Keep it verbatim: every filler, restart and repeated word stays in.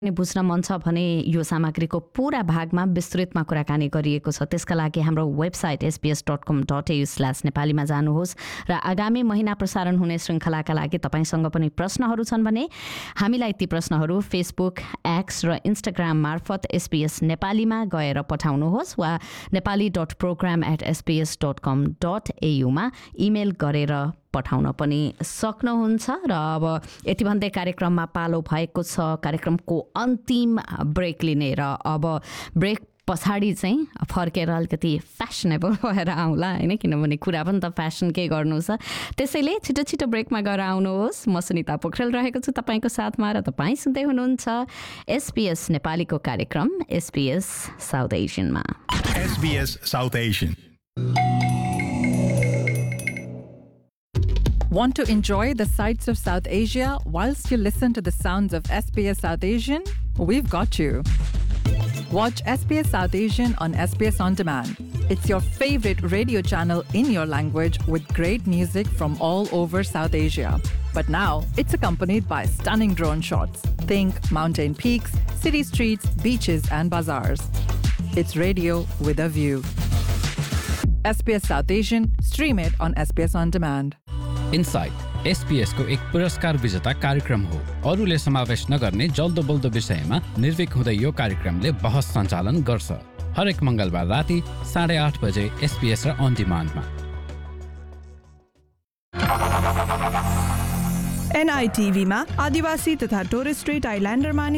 बुझ्न मन छ भने यो सामग्रीको पूरा भागमा विस्तृतमा कुराकानी गरिएको छ। त्यसका लागि हाम्रो वेबसाइट एसबीएस डट कम डट एयु स्ल्यास नेपालीमा जानुहोस् र आगामी महिना प्रसारण हुने श्रृङ्खलाका लागि तपाईँसँग पनि प्रश्नहरू छन् भने हामीलाई ती प्रश्नहरू फेसबुक, एक्स र इन्स्टाग्राम मार्फत एसबीएस नेपालीमा गएर पठाउनुहोस् वा Nepali dot programme at SBS dot com dot एयुमा email गरेर पठाउन पनि सक्नुहुन्छ। र अब यति भन्दै कार्यक्रममा पालो भएको छ कार्यक्रमको अन्तिम ब्रेक लिने र अब ब्रेक पछाडि चाहिँ फर्केर अलिकति फ्यासनेबल भएर आउँला होइन, किनभने कुरा पनि त फ्यासनकै गर्नु छ। त्यसैले छिटो छिटो ब्रेकमा गएर आउनुहोस्। म सुनिता पोखरेल रहेको छु तपाईँको साथमा र तपाईँ सुन्दै हुनुहुन्छ एसबीएस नेपालीको कार्यक्रम SBS south एसियनमा। SBS south Asian. Want to enjoy the sights of South Asia whilst you listen to the sounds of S B S South Asian? We've got you. Watch S B S South Asian on S B S On Demand. It's your favorite radio channel in your language with great music from all over South Asia. But now it's accompanied by stunning drone shots. Think mountain peaks, city streets, beaches and bazaars. It's radio with a view. S B S South Asian, stream it on S B S On Demand. Insight SPS को एक पुरस्कार विजेता कार्यक्रम हो। अरूले समावेश नगर्ने जल्दो बल्दो विषयमा निर्भीक हुँदै यो कार्यक्रमले बहस सञ्चालन गर्छ। हरेक मंगलबार राति साढे आठ बजे एसपीएस र अन डिमान्डमा। एनआईटीभी मा आदिवासी तथा टोरेस स्ट्रेट आइल्यान्डर